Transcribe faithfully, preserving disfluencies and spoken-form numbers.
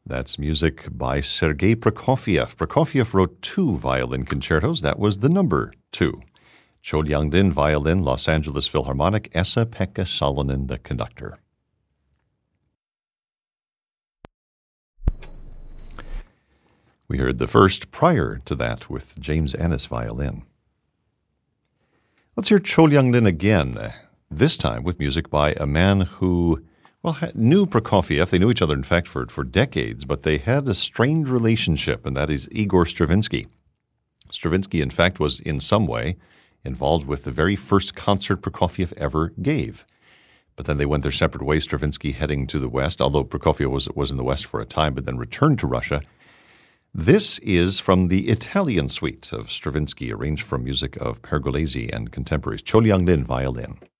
That's music by Sergei Prokofiev. Prokofiev wrote two violin concertos. That was the number two. Cho Lyang-din, violin, Los Angeles Philharmonic, Esa-Pekka Salonen, the conductor. We heard the first prior to that with James Ennis violin. Let's hear Cho Lyang-din again, this time with music by a man who, well, knew Prokofiev. They knew each other, in fact, for, for decades, but they had a strained relationship, and that is Igor Stravinsky. Stravinsky, in fact, was in some way involved with the very first concert Prokofiev ever gave. But then they went their separate ways, Stravinsky heading to the West, although Prokofiev was, was in the West for a time, but then returned to Russia. This is from the Italian suite of Stravinsky, arranged from music of Pergolesi and contemporaries. Cho Lyang-din, violin.